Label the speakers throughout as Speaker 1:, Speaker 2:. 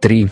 Speaker 1: 3.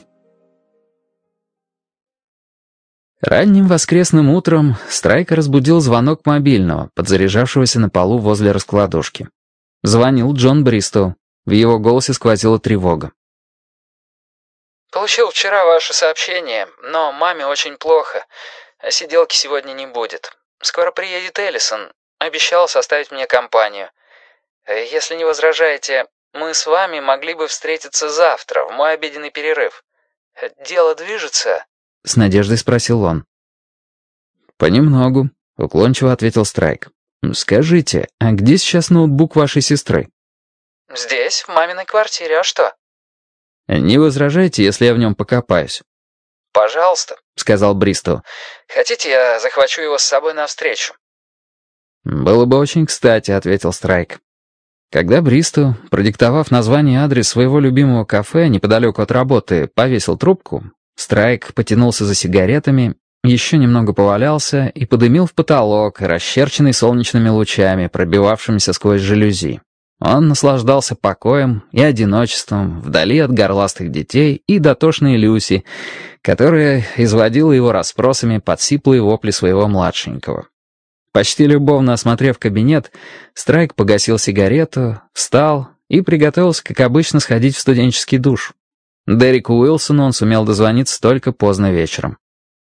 Speaker 1: Ранним воскресным утром Страйка разбудил звонок мобильного, подзаряжавшегося на полу возле раскладушки. Звонил Джон Бристоу. В его голосе сквозила тревога.
Speaker 2: «Получил вчера ваше сообщение, но маме очень плохо. Сиделки сегодня не будет. Скоро приедет Эллисон. Обещала составить мне компанию. Если не возражаете, мы с вами могли бы встретиться завтра, в мой обеденный перерыв. Дело движется?»
Speaker 1: — с надеждой спросил он. «Понемногу», — уклончиво ответил Страйк. «Скажите, а где сейчас ноутбук вашей сестры?»
Speaker 2: «Здесь, в маминой квартире, а что?»
Speaker 1: «Не возражайте, если я в нем покопаюсь?»
Speaker 2: «Пожалуйста», —
Speaker 1: сказал Бристоу.
Speaker 2: «Хотите, я захвачу его с собой навстречу?»
Speaker 1: «Было бы очень кстати», — ответил Страйк. Когда Бристоу, продиктовав название и адрес своего любимого кафе неподалеку от работы, повесил трубку, Страйк потянулся за сигаретами, еще немного повалялся и подымил в потолок, расчерченный солнечными лучами, пробивавшимися сквозь жалюзи. Он наслаждался покоем и одиночеством вдали от горластых детей и дотошной Люси, которая изводила его расспросами под сиплые вопли своего младшенького. Почти любовно осмотрев кабинет, Страйк погасил сигарету, встал и приготовился, как обычно, сходить в студенческий душ. Дереку Уилсону он сумел дозвониться только поздно вечером.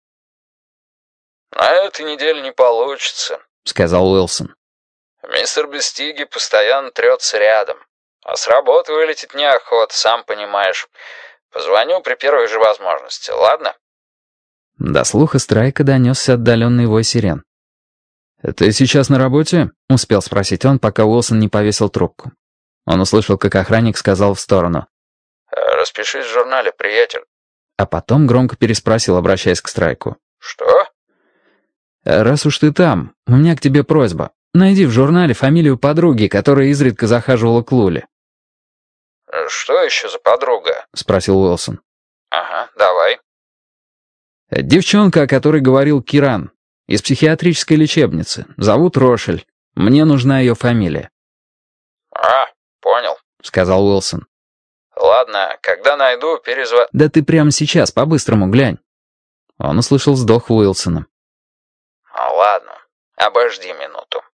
Speaker 2: «На этой неделе не получится», —
Speaker 1: сказал Уилсон.
Speaker 2: «Мистер Бестиги постоянно трется рядом. А с работы вылететь неохота, сам понимаешь. Позвоню при первой же возможности, ладно?»
Speaker 1: До слуха Страйка донесся отдаленный вой сирен. «Ты сейчас на работе?» — успел спросить он, пока Уилсон не повесил трубку. Он услышал, как охранник сказал в сторону.
Speaker 2: «Распишись в журнале, приятель».
Speaker 1: А потом громко переспросил, обращаясь к Страйку.
Speaker 2: «Что?»
Speaker 1: «Раз уж ты там, у меня к тебе просьба. Найди в журнале фамилию подруги, которая изредка захаживала к Луле».
Speaker 2: «Что еще за подруга?»
Speaker 1: — спросил Уилсон.
Speaker 2: «Ага, давай».
Speaker 1: «Девчонка, о которой говорил Киран, из психиатрической лечебницы. Зовут Рошель. Мне нужна ее фамилия».
Speaker 2: «А, понял»,
Speaker 1: — сказал Уилсон.
Speaker 2: «Ладно, когда найду,
Speaker 1: «Да ты прямо сейчас, по-быстрому глянь». Он услышал вздох Уилсона.
Speaker 2: «Ладно, обожди минуту».